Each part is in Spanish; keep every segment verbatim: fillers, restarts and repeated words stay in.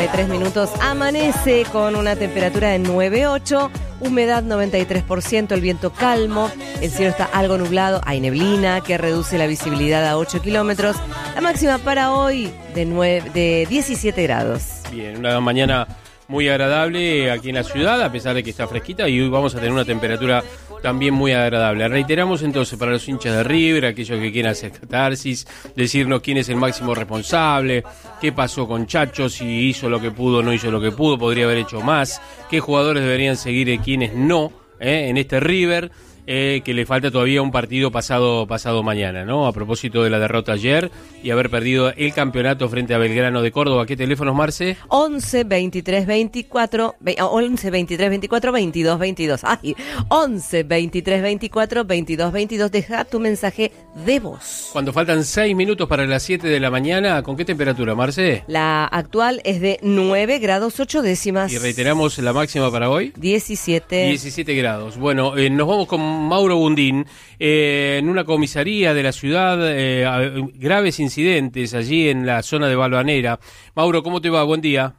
Tres minutos, amanece con una temperatura de nueve coma ocho, humedad noventa y tres por ciento, el viento calmo, el cielo está algo nublado, hay neblina que reduce la visibilidad a ocho kilómetros, la máxima para hoy de, nueve, de diecisiete grados. Bien, una mañana muy agradable aquí en la ciudad, a pesar de que está fresquita, y hoy vamos a tener una temperatura también muy agradable. Reiteramos entonces para los hinchas de River, aquellos que quieran hacer catarsis, decirnos quién es el máximo responsable, qué pasó con Chacho, si hizo lo que pudo, no hizo lo que pudo, podría haber hecho más, qué jugadores deberían seguir y quiénes no, eh, en este River, eh, que le falta todavía un partido pasado pasado mañana, ¿no? A propósito de la derrota ayer y haber perdido el campeonato frente a Belgrano de Córdoba. ¿Qué teléfonos, Marce? once, veintitrés, veinticuatro, once, veintitrés, veinticuatro, veintidós, veintidós. Ay, once, veintitrés, veinticuatro, veintidós, veintidós. Deja tu mensaje de voz. Cuando faltan seis minutos para las siete de la mañana, ¿con qué temperatura, Marce? La actual es de nueve grados ocho décimas. Y reiteramos la máxima para hoy. diecisiete. diecisiete grados. Bueno, eh, nos vamos con Mauro Bundín. Eh, en una comisaría de la ciudad, eh, graves incidentes allí en la zona de Balvanera. Mauro, ¿cómo te va? Buen día.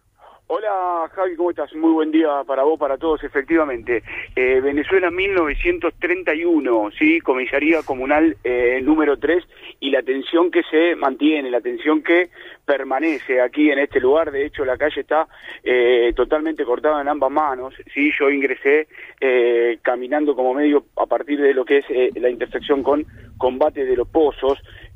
Hola Javi, ¿cómo estás? Muy buen día para vos, para todos, efectivamente. Eh, Venezuela mil novecientos treinta y uno, ¿sí? Comisaría Comunal eh, número tres, y la tensión que se mantiene, la tensión que permanece aquí en este lugar. De hecho, la calle está eh, totalmente cortada en ambas manos, ¿sí? Yo ingresé eh, caminando como medio a partir de lo que es eh, la intersección con Combate de los Pozos,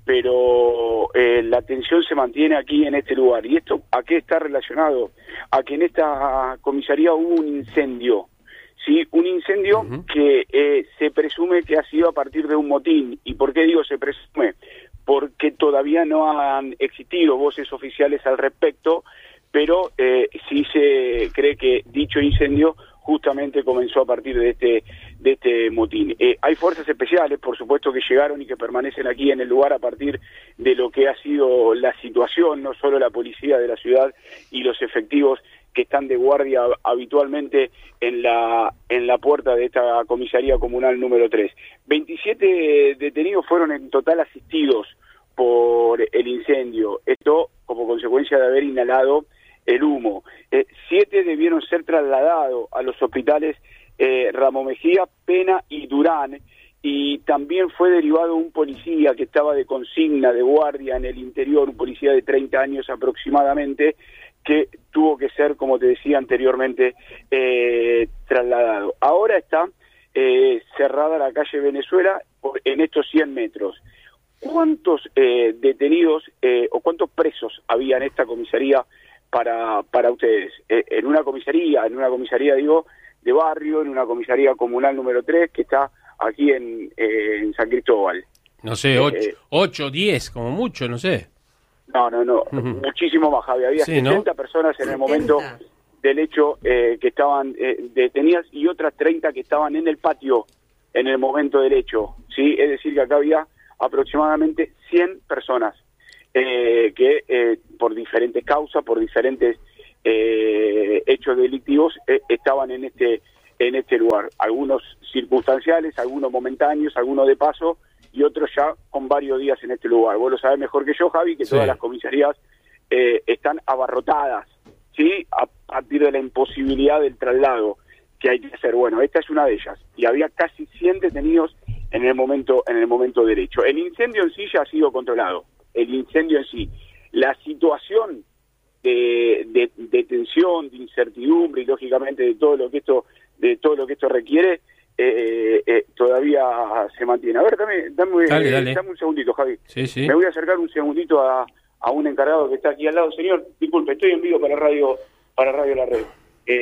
pero eh, la tensión se mantiene aquí en este lugar. ¿Y esto a qué está relacionado? A que en esta comisaría hubo un incendio, ¿sí? Un incendio uh-huh. que eh, se presume que ha sido a partir de un motín. ¿Y por qué digo se presume? Porque todavía no han existido voces oficiales al respecto, pero eh, sí se cree que dicho incendio justamente comenzó a partir de este de este motín. Eh, hay fuerzas especiales, por supuesto, que llegaron y que permanecen aquí en el lugar a partir de lo que ha sido la situación, no solo la policía de la ciudad y los efectivos que están de guardia habitualmente en la en la puerta de esta comisaría comunal número tres. veintisiete detenidos fueron en total asistidos por el incendio, esto como consecuencia de haber inhalado el humo. Eh, siete debieron ser trasladados a los hospitales eh, Ramos Mejía, Pena y Durán, y también fue derivado un policía que estaba de consigna de guardia en el interior, un policía de treinta años aproximadamente, que tuvo que ser, como te decía anteriormente, eh, trasladado. Ahora está eh, cerrada la calle Venezuela en estos cien metros. ¿Cuántos eh, detenidos eh, o cuántos presos había en esta comisaría para para ustedes? Eh, en una comisaría, en una comisaría, digo, de barrio, en una comisaría comunal número tres, que está aquí en, eh, en San Cristóbal. No sé, ocho, diez, como mucho, no sé. No, no, no, uh-huh. muchísimo más, Javi. Había sí, setenta ¿no? personas en el momento del hecho eh, que estaban eh, detenidas, y otras treinta que estaban en el patio en el momento del hecho, ¿sí? Es decir, que acá había aproximadamente cien personas eh, que eh, por diferentes causas, por diferentes eh, hechos delictivos, eh, estaban en este en este lugar. Algunos circunstanciales, algunos momentáneos, algunos de paso, y otros ya con varios días en este lugar. Vos lo sabés mejor que yo, Javi, que sí. Todas las comisarías eh, están abarrotadas, ¿sí? A partir de la imposibilidad del traslado que hay que hacer. Bueno, esta es una de ellas. Y había casi cien detenidos en el momento en el momento del hecho. El incendio en sí ya ha sido controlado. El incendio en sí. La situación de, de, de tensión, de incertidumbre y lógicamente de todo lo que esto de todo lo que esto requiere, eh, eh, todavía se mantiene. A ver, dame, dame, dale, dale. dame un segundito, Javi. Sí, sí. Me voy a acercar un segundito a, a un encargado que está aquí al lado. Señor, disculpe, estoy en vivo para Radio para Radio La Red.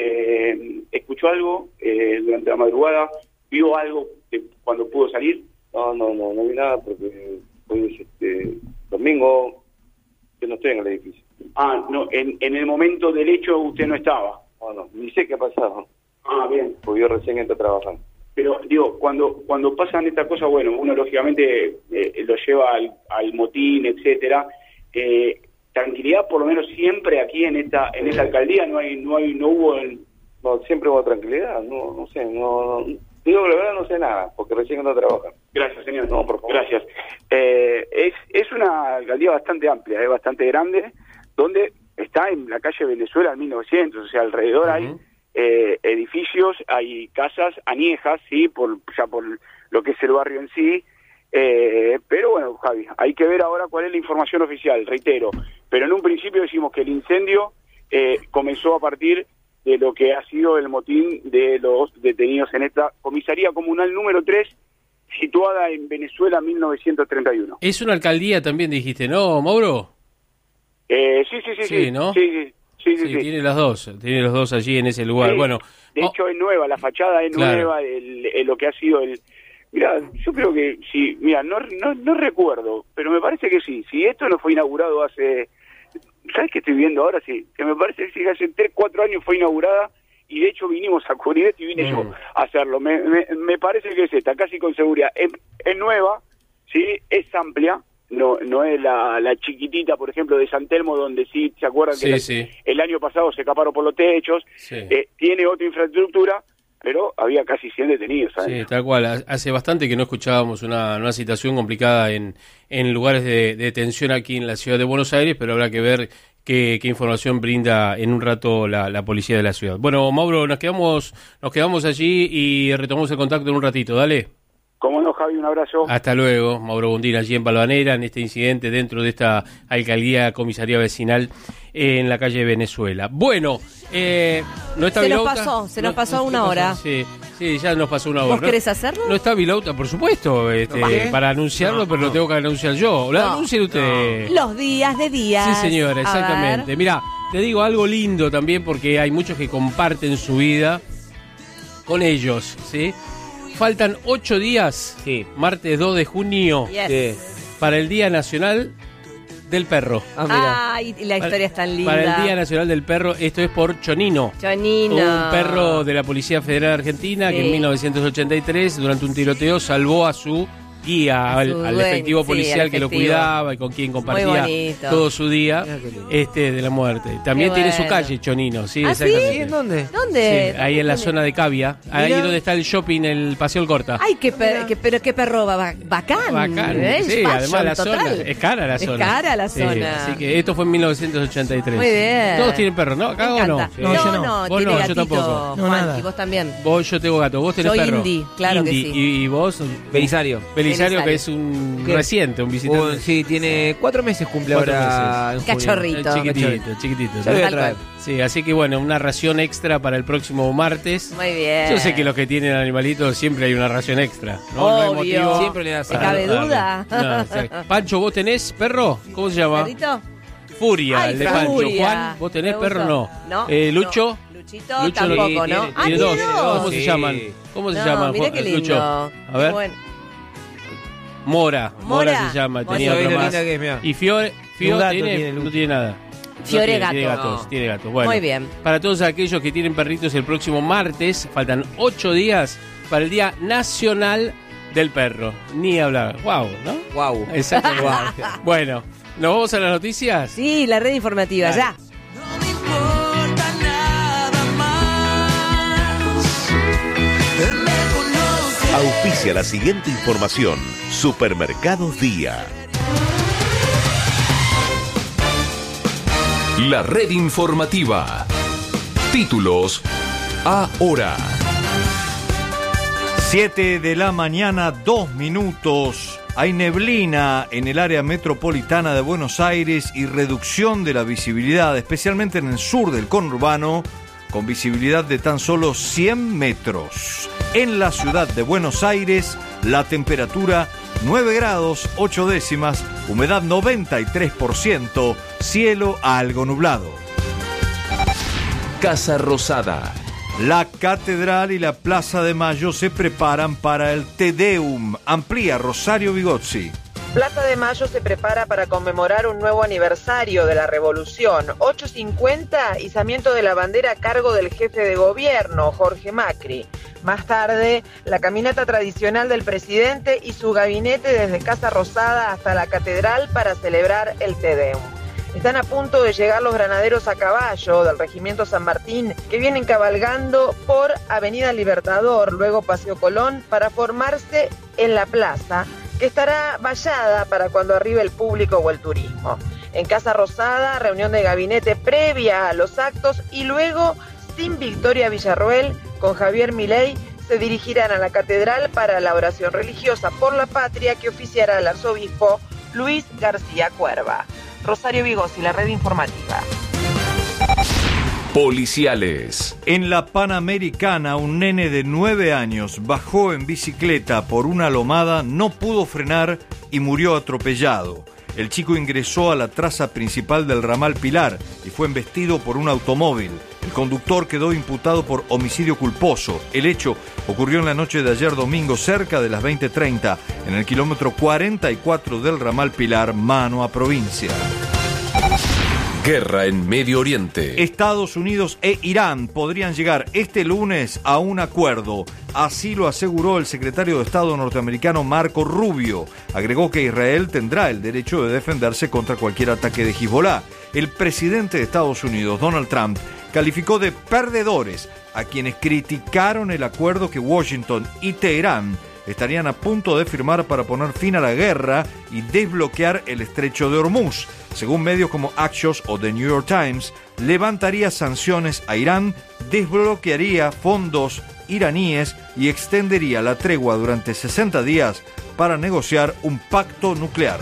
Eh, ¿Escuchó algo eh, durante la madrugada? ¿Vio algo de cuando pudo salir? No, no, no, no vi nada porque hoy es este domingo, yo no estoy en el edificio. Ah, no, en, en el momento del hecho usted no estaba. No, no, ni sé qué ha pasado. Ah, bien. Porque yo recién entro trabajando. Pero, digo, cuando cuando pasan estas cosas, bueno, uno lógicamente eh, lo lleva al, al motín, etcétera. Eh, tranquilidad, por lo menos siempre aquí en esta en esta alcaldía no hay no hay no hubo el... no siempre hubo tranquilidad, no no sé, no, no digo la verdad no sé nada porque recién entro a trabajar. Gracias, señor. No, por favor. Gracias. Eh, es es una alcaldía bastante amplia, es bastante grande, donde está en la calle Venezuela en mil novecientos, o sea, alrededor uh-huh. hay eh, edificios, hay casas añejas, sí, por ya por lo que es el barrio en sí, eh, pero bueno, Javi, hay que ver ahora cuál es la información oficial, reitero, pero en un principio decimos que el incendio eh, comenzó a partir de lo que ha sido el motín de los detenidos en esta comisaría comunal número tres, situada en Venezuela mil novecientos treinta y uno. Es una alcaldía también, dijiste, ¿no, Mauro? Eh, sí, sí, sí, sí, sí, ¿no? Sí, sí, sí, sí, sí, sí. Tiene las dos, tiene los dos allí en ese lugar. Sí, bueno, de oh, hecho es nueva, la fachada es claro. nueva, el, el, lo que ha sido el... Mira, yo creo que sí, mira, no, no, no recuerdo, pero me parece que sí. Si esto no fue inaugurado hace... ¿Sabes qué estoy viendo ahora? Sí, que me parece que sí, hace tres, cuatro años fue inaugurada y de hecho vinimos a cubrir esto y vine mm. yo a hacerlo. Me, me, me parece que es esta, casi con seguridad. Es, es nueva, sí, es amplia. No no es la, la chiquitita, por ejemplo, de San Telmo, donde sí, ¿se acuerdan sí, que sí. el, el año pasado se escaparon por los techos? Sí. Eh, tiene otra infraestructura, pero había casi cien detenidos. ¿sabes? Sí, tal cual. Hace bastante que no escuchábamos una, una situación complicada en, en lugares de, de detención aquí en la ciudad de Buenos Aires, pero habrá que ver qué, qué información brinda en un rato la, la policía de la ciudad. Bueno, Mauro, nos quedamos, nos quedamos allí y retomamos el contacto en un ratito. Dale. Cómo no, Javi, un abrazo. Hasta luego, Mauro Bondín, allí en Balvanera, en este incidente dentro de esta alcaldía, comisaría vecinal en la calle Venezuela. Bueno, eh, no está Se Vilauta. nos pasó, se nos no, pasó no, una hora. Sí, sí, ya nos pasó una hora. ¿Vos querés hacerlo? No está Vilauta, por supuesto, este, para anunciarlo, no, pero no. lo tengo que anunciar yo. Lo no, anuncien ustedes. Los días de días. Sí, señora, exactamente. Mira, te digo algo lindo también porque hay muchos que comparten su vida con ellos, ¿sí? Faltan ocho días, sí. martes dos de junio, yes. sí. para el Día Nacional del Perro. Ah, mira. Ay, la historia para, es tan linda. Para el Día Nacional del Perro, esto es por Chonino. Chonino. Un perro de la Policía Federal Argentina sí. que en mil novecientos ochenta y tres, durante un tiroteo, salvó a su guía, al, al efectivo policial sí, que efectivo. lo cuidaba y con quien compartía todo su día este de la muerte. También Qué tiene bueno. su calle, Chonino. ¿sí? ¿Ah, exactamente. sí? ¿Dónde? ¿Dónde? Sí, ahí en la ¿Dónde? zona de Cavia, ahí donde está el shopping, el Paseo El Corta. Ay, qué, per, qué, pero qué perro ba, bacán. Bacán, ¿eh? sí, Fashion, además la total. zona, es cara la zona. Es cara la sí, zona. Así que esto fue en mil novecientos ochenta y tres. Muy bien. Todos tienen perro, ¿no? ¿Acá o no? Sí. No, yo no. no vos tiene no, gatito, yo tampoco. No, Juan, y vos también. Vos, yo tengo gato, vos tenés Soy perro. Indy, claro Indy. que sí. ¿Y, y vos? Belisario. Belisario, que es un ¿Qué? reciente, un visitante. Uh, sí, tiene cuatro meses cumple cuatro ahora. Meses. Cachorrito. Chiquitito, chiquitito. Ya lo voy a traer. Sí, así que bueno, una ración extra para el próximo martes. Muy bien. Yo sé que los que tienen animalitos siempre hay una ración extra. No, Obvio. no hay motivo. Siempre le das ¿Se cabe duda? No, Pancho, ¿vos tenés perro? ¿Cómo se llama? ¿Perrito? Furia, Ay, el de Furia. Pancho. Juan, ¿vos tenés perro? No. No. Eh, Lucho. No. Luchito Lucho tampoco, no, ¿no? Tiene, Ah, tiene dos. dos. ¿Cómo Sí. se llaman? ¿Cómo se no, llaman? Mirá qué lindo. Lucho. A ver. Bueno. Mora, Mora, Mora se llama, Mora. tenía Mira, otro lo más. linda que es, mirá. Y Fiore, Fiore Un gato tiene, tiene, no tiene nada. Fiore no tiene, gato. Tiene gatos, No. tiene gatos. Bueno, Muy bien. Para todos aquellos que tienen perritos el próximo martes, faltan ocho días para el Día Nacional del Perro. Ni hablar. Wow, ¿no? Wow. Exacto. Wow. Bueno, ¿nos vamos a las noticias? Sí, la red informativa, Dale. ya. Auspicia la siguiente información. Supermercados Día. La red informativa. Títulos ahora. Siete de la mañana, dos minutos. Hay neblina en el área metropolitana de Buenos Aires y reducción de la visibilidad, especialmente en el sur del conurbano, con visibilidad de tan solo cien metros. En la ciudad de Buenos Aires, la temperatura nueve grados ocho décimas, humedad noventa y tres por ciento, cielo algo nublado. Casa Rosada. La Catedral y la Plaza de Mayo se preparan para el Te Deum. Amplía Rosario Vigozzi. Plaza de Mayo se prepara para conmemorar un nuevo aniversario de la Revolución. ocho cincuenta, izamiento de la bandera a cargo del jefe de gobierno, Jorge Macri. Más tarde, la caminata tradicional del presidente y su gabinete desde Casa Rosada hasta la Catedral para celebrar el Te Deum. Están a punto de llegar los granaderos a caballo del Regimiento San Martín, que vienen cabalgando por Avenida Libertador, luego Paseo Colón, para formarse en la plaza, que estará vallada para cuando arribe el público o el turismo. En Casa Rosada, reunión de gabinete previa a los actos y luego, sin Victoria Villarroel, con Javier Milei, se dirigirán a la catedral para la oración religiosa por la patria que oficiará el arzobispo Luis García Cuerva. Rosario Vigosi, la red informativa. Policiales. En la Panamericana, un nene de nueve años bajó en bicicleta por una lomada, no pudo frenar y murió atropellado. El chico ingresó a la traza principal del ramal Pilar y fue embestido por un automóvil. El conductor quedó imputado por homicidio culposo. El hecho ocurrió en la noche de ayer domingo cerca de las veinte treinta en el kilómetro cuarenta y cuatro del ramal Pilar, mano a provincia. Guerra en Medio Oriente. Estados Unidos e Irán podrían llegar este lunes a un acuerdo. Así lo aseguró el secretario de Estado norteamericano Marco Rubio. Agregó que Israel tendrá el derecho de defenderse contra cualquier ataque de Hezbollah. El presidente de Estados Unidos, Donald Trump, calificó de perdedores a quienes criticaron el acuerdo que Washington y Teherán estarían a punto de firmar para poner fin a la guerra y desbloquear el estrecho de Hormuz. Según medios como Axios o The New York Times, levantaría sanciones a Irán, desbloquearía fondos iraníes y extendería la tregua durante sesenta días para negociar un pacto nuclear.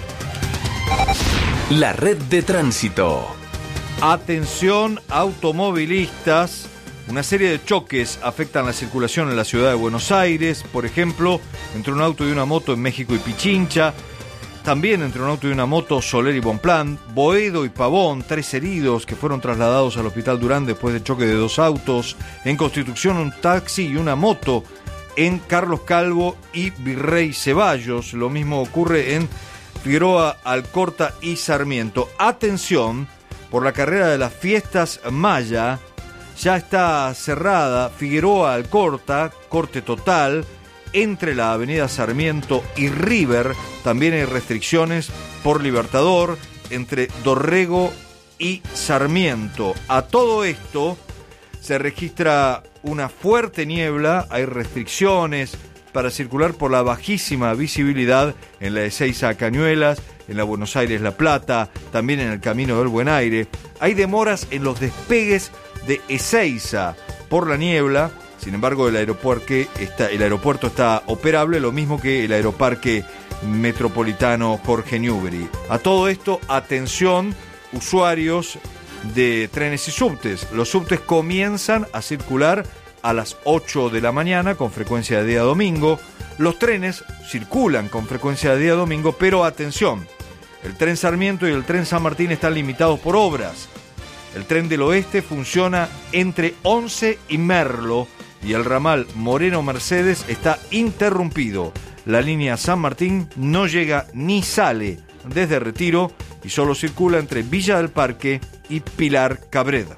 La red de tránsito. Atención automovilistas. Una serie de choques afectan la circulación en la ciudad de Buenos Aires, por ejemplo, entre un auto y una moto en México y Pichincha, también entre un auto y una moto Soler y Bonpland, Boedo y Pavón, tres heridos que fueron trasladados al Hospital Durán después del choque de dos autos, en Constitución un taxi y una moto en Carlos Calvo y Virrey Ceballos, lo mismo ocurre en Figueroa, Alcorta y Sarmiento. Atención, por la carrera de las fiestas Maya, ya está cerrada Figueroa Alcorta, corte total, entre la avenida Sarmiento y River. También hay restricciones por Libertador, entre Dorrego y Sarmiento. A todo esto se registra una fuerte niebla, hay restricciones para circular por la bajísima visibilidad en la Ezeiza a Cañuelas, en la Buenos Aires-La Plata, también en el Camino del Buen Aire. Hay demoras en los despegues de Ezeiza por la niebla. Sin embargo, el aeropuerto está, el aeropuerto está operable, lo mismo que el aeroparque metropolitano Jorge Newbery. A todo esto, atención, usuarios de trenes y subtes. Los subtes comienzan a circular a las ocho de la mañana con frecuencia de día domingo. Los trenes circulan con frecuencia de día domingo, pero atención, el tren Sarmiento y el tren San Martín están limitados por obras. El tren del oeste funciona entre Once y Merlo y el ramal Moreno Mercedes está interrumpido. La línea San Martín no llega ni sale desde Retiro y solo circula entre Villa del Parque y Pilar Cabreda.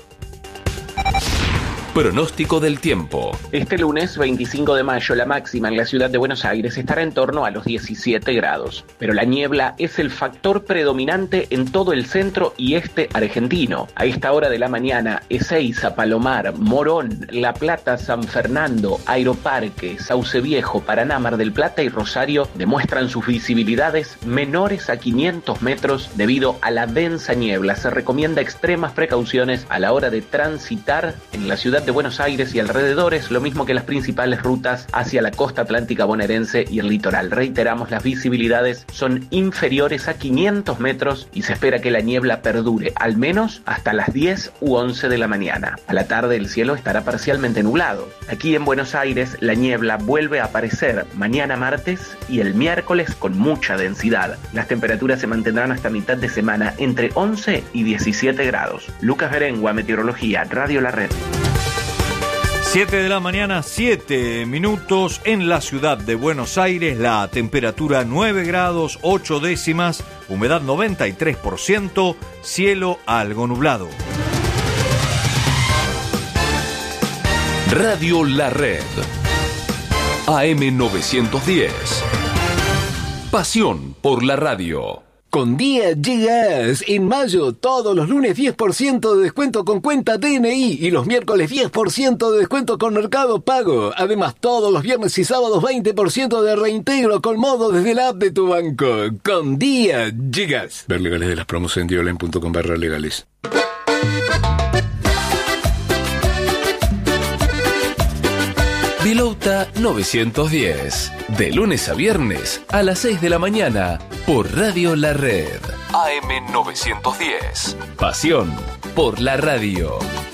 Pronóstico del tiempo. Este lunes veinticinco de mayo la máxima en la ciudad de Buenos Aires estará en torno a los diecisiete grados, pero la niebla es el factor predominante en todo el centro y este argentino. A esta hora de la mañana, Ezeiza, Palomar, Morón, La Plata, San Fernando, Aeroparque, Sauce Viejo, Paraná, Mar del Plata y Rosario demuestran sus visibilidades menores a quinientos metros debido a la densa niebla. Se recomienda extremas precauciones a la hora de transitar en la ciudad de Buenos Aires y alrededores, lo mismo que las principales rutas hacia la costa atlántica bonaerense y el litoral. Reiteramos, las visibilidades son inferiores a quinientos metros y se espera que la niebla perdure al menos hasta las diez u once de la mañana. A la tarde el cielo estará parcialmente nublado. Aquí en Buenos Aires la niebla vuelve a aparecer mañana martes y el miércoles con mucha densidad. Las temperaturas se mantendrán hasta mitad de semana entre once y diecisiete grados. Lucas Berengua, Meteorología, Radio La Red. siete de la mañana, siete minutos en la ciudad de Buenos Aires, la temperatura nueve grados, ocho décimas, humedad noventa y tres por ciento, cielo algo nublado. Radio La Red, A M novecientos diez. Pasión por la radio. Con Día llegas. En mayo, todos los lunes diez por ciento de descuento con cuenta D N I y los miércoles diez por ciento de descuento con Mercado Pago. Además, todos los viernes y sábados veinte por ciento de reintegro con modo desde la app de tu banco. Con Día llegas. Ver legales de las promos en diolen punto com barra legales. Vilouta novecientos diez. De lunes a viernes a las seis de la mañana por Radio La Red. A M novecientos diez. Pasión por la radio.